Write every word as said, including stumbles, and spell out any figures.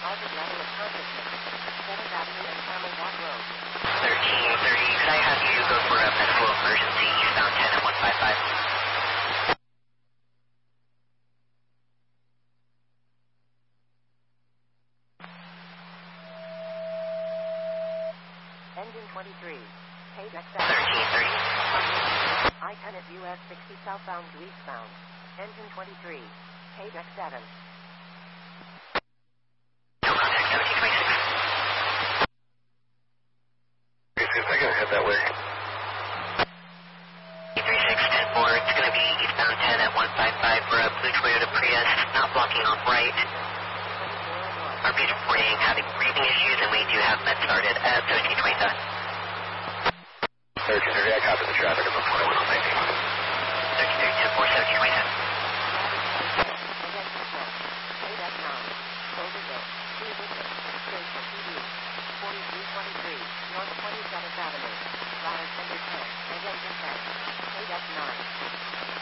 target level of consciousness. seventh Avenue and Camel Walk Road. thirteen thirty, could I have you go for a medical emergency eastbound ten at one five five? Engine twenty-three. Page X seven. thirteen thirty. I ten at U S sixty southbound to eastbound. Engine twenty-three. Page X seven. No contact, seventeen twenty-six. I gotta head that way. three six ten four, it's going to be eastbound ten at one five five for a blue Toyota Prius, not blocking on right. Our page reporting having breathing issues, and we do have med started at thirteen twenty-seven. thirteen thirty, I copy the traffic at the point one nineteen. thirteen thirty, ten four, seventeen twenty-seven. forty-three twenty-three, North twenty-seventh Avenue.